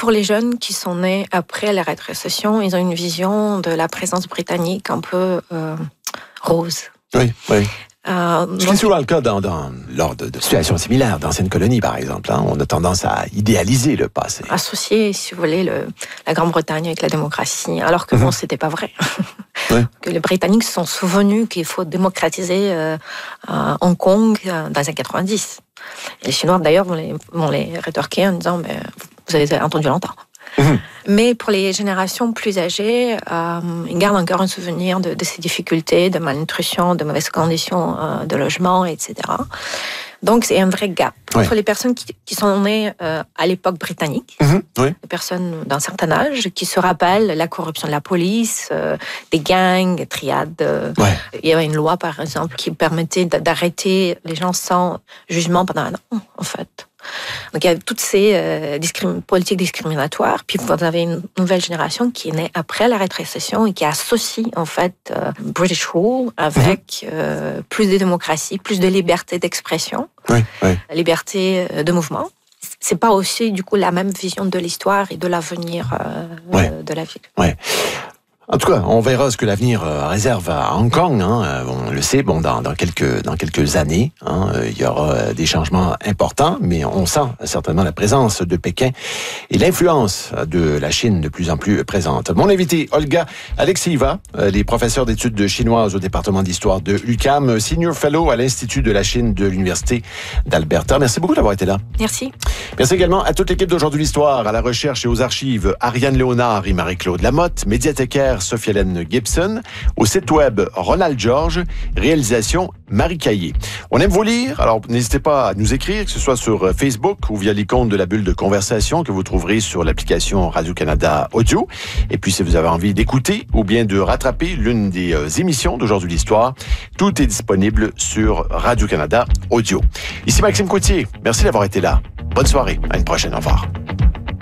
pour les jeunes qui sont nés après la rétrocession, ils ont une vision de la présence britannique un peu rose. Oui. C'est souvent le cas lors de situations similaires, d'anciennes colonies, par exemple. On a tendance à idéaliser le passé. Associer, si vous voulez, la Grande-Bretagne avec la démocratie, alors que c'était pas vrai. Que les Britanniques se sont souvenus qu'il faut démocratiser Hong Kong dans les années 90. Et les Chinois, d'ailleurs, vont les rétorquer en disant vous avez entendu longtemps. Mais pour les générations plus âgées, ils gardent encore un souvenir de ces difficultés, de malnutrition, de mauvaises conditions de logement, etc. Donc, c'est un vrai gap entre les personnes qui sont nées à l'époque britannique, les personnes d'un certain âge, qui se rappellent la corruption de la police, des gangs, des triades. Il y avait une loi, par exemple, qui permettait d'arrêter les gens sans jugement pendant 1 an, en fait. Donc, il y a toutes ces politiques discriminatoires. Puis, vous avez une nouvelle génération qui est née après la rétrocession et qui associe, en fait, British Rule avec plus de démocratie, plus de liberté d'expression, liberté de mouvement. C'est pas aussi, du coup, la même vision de l'histoire et de l'avenir de la ville. En tout cas, on verra ce que l'avenir réserve à Hong Kong. On le sait, dans quelques années, il y aura des changements importants, mais on sent certainement la présence de Pékin et l'influence de la Chine de plus en plus présente. Mon invité, Olga Alexieva, les professeurs d'études chinoises au département d'histoire de l'UQAM, Senior Fellow à l'Institut de la Chine de l'Université d'Alberta. Merci beaucoup d'avoir été là. Merci. Merci également à toute l'équipe d'Aujourd'hui l'Histoire, à la recherche et aux archives, Ariane Léonard et Marie-Claude Lamotte, médiathécaire Sophie-Hélène Gibson, au site web Ronald George, réalisation Marie Caillé. On aime vous lire, alors n'hésitez pas à nous écrire, que ce soit sur Facebook ou via l'icône de la bulle de conversation que vous trouverez sur l'application Radio-Canada Audio. Et puis si vous avez envie d'écouter ou bien de rattraper l'une des émissions d'Aujourd'hui l'Histoire, tout est disponible sur Radio-Canada Audio. Ici Maxime Coutier, merci d'avoir été là. Bonne soirée, à une prochaine, au revoir.